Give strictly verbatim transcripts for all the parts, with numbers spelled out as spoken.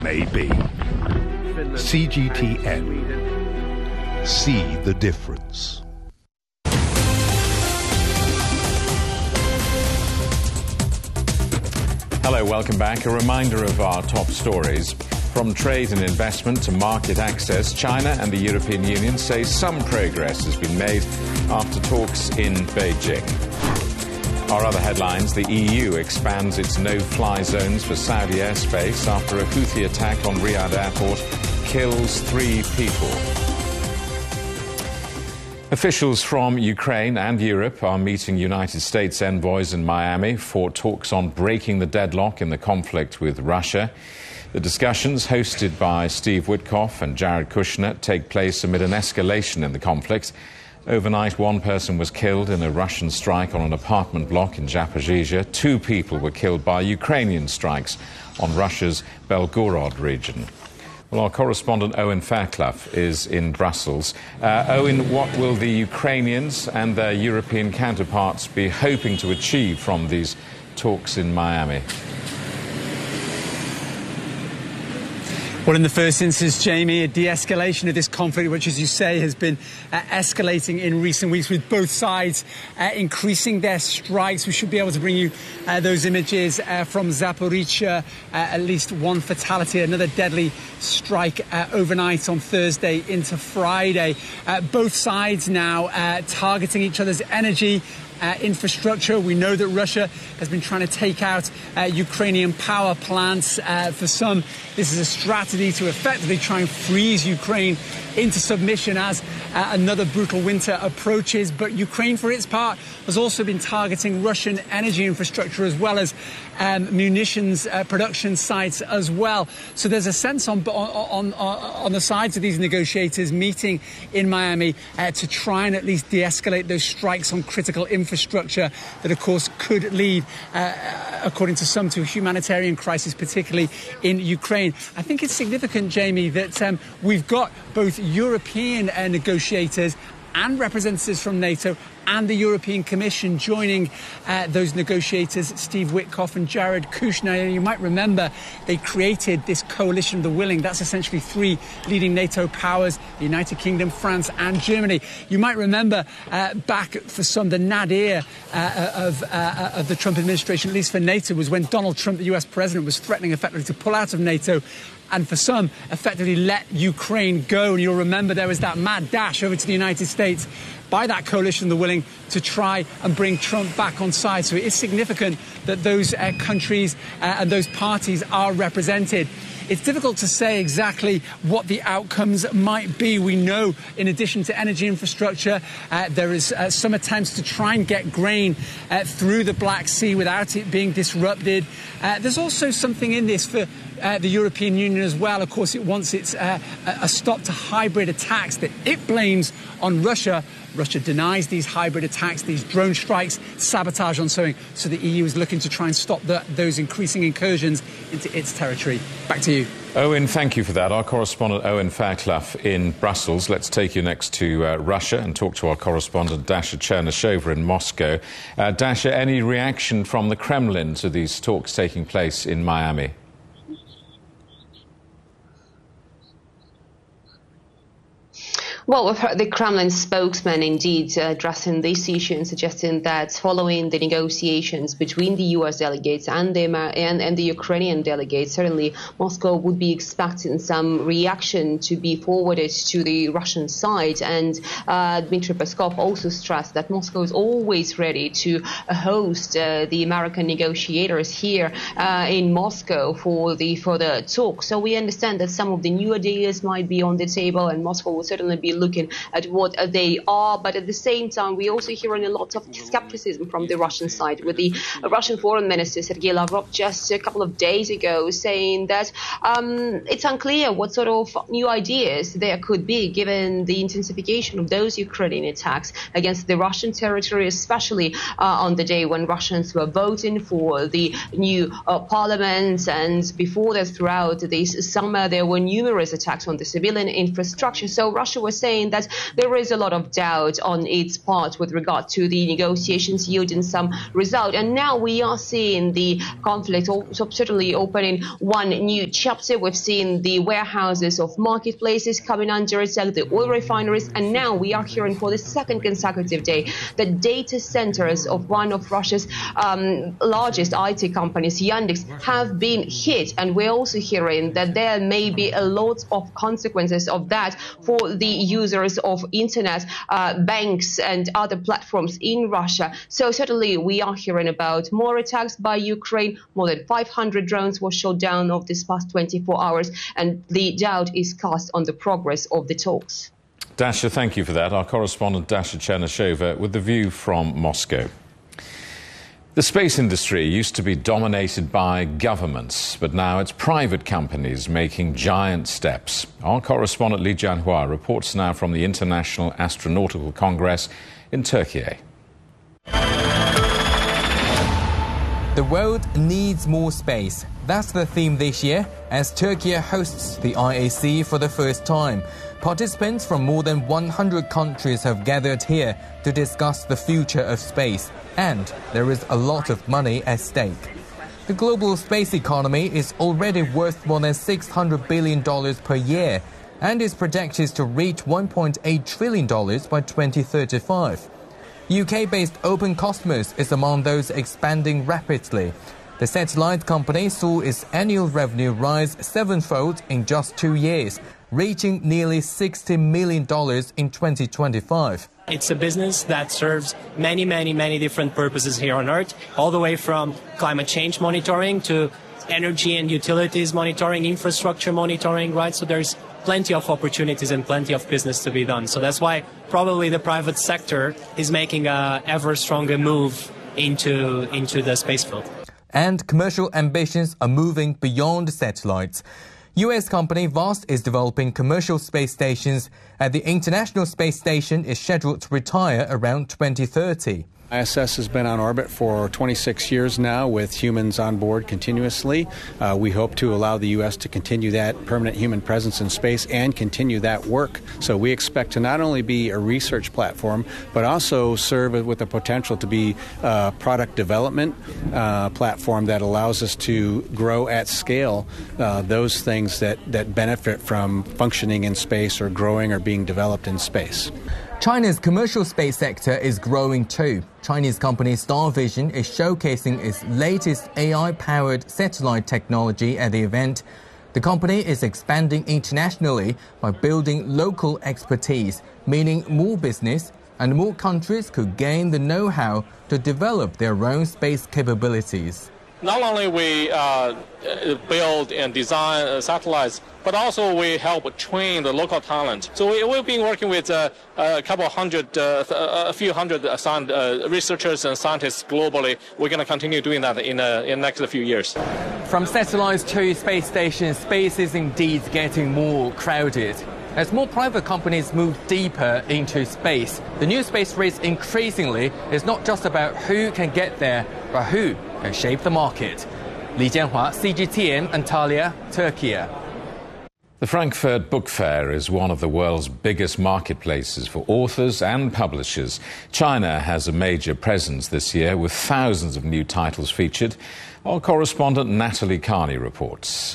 may be. C G T N. See the difference. Hello, welcome back. A reminder of our top stories. From trade and investment to market access, China and the European Union say some progress has been made after talks in Beijing. Our other headlines: the E U expands its no-fly zones for Saudi airspace after a Houthi attack on Riyadh airport kills three people. Officials from Ukraine and Europe are meeting United States envoys in Miami for talks on breaking the deadlock in the conflict with Russia. The discussions, hosted by Steve Witkoff and Jared Kushner, take place amid an escalation in the conflict. Overnight, one person was killed in a Russian strike on an apartment block in Zaporizhzhia. Two people were killed by Ukrainian strikes on Russia's Belgorod region. Well, our correspondent Owen Fairclough is in Brussels. Uh, Owen, what will the Ukrainians and their European counterparts be hoping to achieve from these talks in Miami? Well, in the first instance, Jamie, a de-escalation of this conflict, which, as you say, has been uh, escalating in recent weeks, with both sides uh, increasing their strikes. We should be able to bring you uh, those images uh, from Zaporizhzhia. Uh, at least one fatality, another deadly strike uh, overnight on Thursday into Friday. Uh, both sides now uh, targeting each other's energy Uh, infrastructure. We know that Russia has been trying to take out uh, Ukrainian power plants. Uh, for some, this is a strategy to effectively try and freeze Ukraine into submission as uh, another brutal winter approaches. But Ukraine, for its part, has also been targeting Russian energy infrastructure as well as um, munitions uh, production sites as well. So there's a sense on, on, on, on the sides of these negotiators meeting in Miami uh, to try and at least de-escalate those strikes on critical infrastructure. Infrastructure that, of course, could lead, uh, according to some, to a humanitarian crisis, particularly in Ukraine. I think it's significant, Jamie, that um, we've got both European uh, negotiators and representatives from NATO and the European Commission joining uh, those negotiators, Steve Witkoff and Jared Kushner. You might remember they created this coalition of the willing. That's essentially three leading NATO powers: the United Kingdom, France and Germany. You might remember uh, back for some, the nadir uh, of, uh, of the Trump administration, at least for NATO, was when Donald Trump, the U S president, was threatening effectively to pull out of NATO and, for some, effectively let Ukraine go. And you'll remember there was that mad dash over to the United States by that coalition, the willing, to try and bring Trump back on side. So it is significant that those uh, countries uh, and those parties are represented. It's difficult to say exactly what the outcomes might be. We know, in addition to energy infrastructure, uh, there is uh, some attempts to try and get grain uh, through the Black Sea without it being disrupted. Uh, there's also something in this for Uh, the European Union as well. Of course, it wants its uh, a stop to hybrid attacks that it blames on Russia. Russia denies these hybrid attacks, these drone strikes, sabotage on sowing. So the E U is looking to try and stop the, those increasing incursions into its territory. Back to you. Owen, thank you for that. Our correspondent Owen Fairclough in Brussels. Let's take you next to uh, Russia and talk to our correspondent Dasha Chernyshova in Moscow. Uh, Dasha, any reaction from the Kremlin to these talks taking place in Miami? Well, we've heard the Kremlin spokesman indeed uh, addressing this issue and suggesting that following the negotiations between the U S delegates and the, Amer and, and the Ukrainian delegates, certainly Moscow would be expecting some reaction to be forwarded to the Russian side. And uh, Dmitry Peskov also stressed that Moscow is always ready to host uh, the American negotiators here uh, in Moscow for the further talk. So we understand that some of the new ideas might be on the table, and Moscow will certainly be looking at what they are. But at the same time, we also hearing a lot of skepticism from the Russian side, with the Russian Foreign Minister Sergei Lavrov just a couple of days ago saying that um, it's unclear what sort of new ideas there could be given the intensification of those Ukrainian attacks against the Russian territory, especially uh, on the day when Russians were voting for the new uh, parliament. And before that, throughout this summer, there were numerous attacks on the civilian infrastructure. So Russia was saying saying that there is a lot of doubt on its part with regard to the negotiations yielding some result. And now we are seeing the conflict also certainly opening one new chapter. We've seen the warehouses of marketplaces coming under attack, the oil refineries, and now we are hearing for the second consecutive day that data centers of one of Russia's um, largest I T companies, Yandex, have been hit. And we're also hearing that there may be a lot of consequences of that for the users of internet, uh, banks and other platforms in Russia. So certainly we are hearing about more attacks by Ukraine. More than five hundred drones were shot down over this past twenty-four hours, and the doubt is cast on the progress of the talks. Dasha, thank you for that. Our correspondent Dasha Chernyshova with The View from Moscow. The space industry used to be dominated by governments, but now it's private companies making giant steps. Our correspondent Li Jianhua reports now from the International Astronautical Congress in Turkey. The world needs more space. That's the theme this year as Turkey hosts the I A C for the first time. Participants from more than one hundred countries have gathered here to discuss the future of space, and there is a lot of money at stake. The global space economy is already worth more than six hundred billion dollars per year and is projected to reach one point eight trillion dollars by twenty thirty-five. U K-based Open Cosmos is among those expanding rapidly. The satellite company saw its annual revenue rise sevenfold in just two years, reaching nearly sixty million dollars in twenty twenty-five. It's a business that serves many, many, many different purposes here on Earth, all the way from climate change monitoring to energy and utilities monitoring, infrastructure monitoring, right? So there's plenty of opportunities and plenty of business to be done. So that's why probably the private sector is making a ever stronger move into, into the space field. And commercial ambitions are moving beyond satellites. U S company Vast is developing commercial space stations, and the International Space Station is scheduled to retire around twenty thirty. I S S has been on orbit for twenty-six years now with humans on board continuously. Uh, we hope to allow the U S to continue that permanent human presence in space and continue that work. So we expect to not only be a research platform, but also serve with the potential to be a product development uh, platform that allows us to grow at scale uh, those things that, that benefit from functioning in space or growing or being developed in space. China's commercial space sector is growing too. Chinese company Starvision is showcasing its latest A I-powered satellite technology at the event. The company is expanding internationally by building local expertise, meaning more business and more countries could gain the know-how to develop their own space capabilities. Not only we uh, build and design uh, satellites, but also we help train the local talent. So we, we've been working with uh, a couple hundred, uh, a few hundred uh, uh, researchers and scientists globally. We're going to continue doing that in, uh, in the next few years. From satellites to space stations, space is indeed getting more crowded. As more private companies move deeper into space, the new space race increasingly is not just about who can get there, but who can shape the market. Li Jianhua, C G T N, Antalya, Turkey. The Frankfurt Book Fair is one of the world's biggest marketplaces for authors and publishers. China has a major presence this year with thousands of new titles featured. Our correspondent Natalie Carney reports.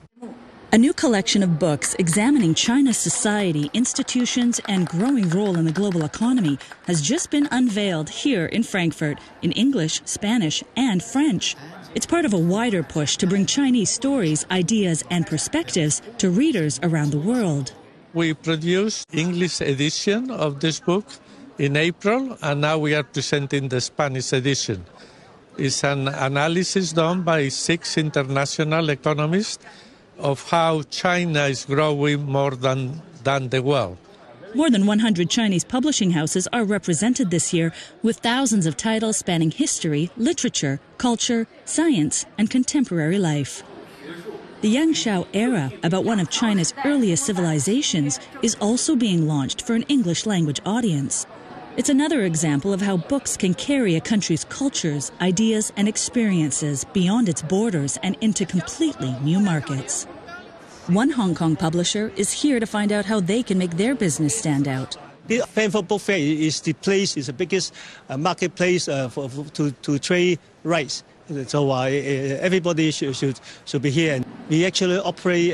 A new collection of books examining China's society, institutions, and growing role in the global economy has just been unveiled here in Frankfurt in English, Spanish, and French. It's part of a wider push to bring Chinese stories, ideas, and perspectives to readers around the world. We produced English edition of this book in April, and now we are presenting the Spanish edition. It's an analysis done by six international economists of how China is growing more than, than the world. More than one hundred Chinese publishing houses are represented this year, with thousands of titles spanning history, literature, culture, science, and contemporary life. The Yangshao era, about one of China's earliest civilizations, is also being launched for an English-language audience. It's another example of how books can carry a country's cultures, ideas, and experiences beyond its borders and into completely new markets. One Hong Kong publisher is here to find out how they can make their business stand out. The Frankfurt Book Fair is the place, is the biggest uh, marketplace uh, for, for, to, to trade rights. So uh, everybody should, should, should be here. And we actually operate